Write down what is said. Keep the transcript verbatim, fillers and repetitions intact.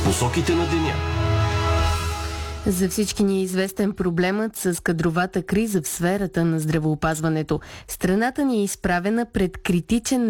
Посоките на деня. За всички ни е известен проблемът с кадровата криза в сферата на здравеопазването. Страната ни е изправена пред критичен